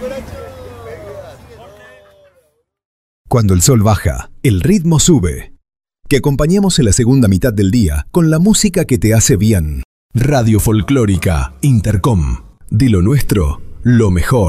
Cuando el sol baja, el ritmo sube. Que acompañemos en la segunda mitad del día con la música que te hace bien. Radio Folclórica Intercom. De lo nuestro, lo mejor.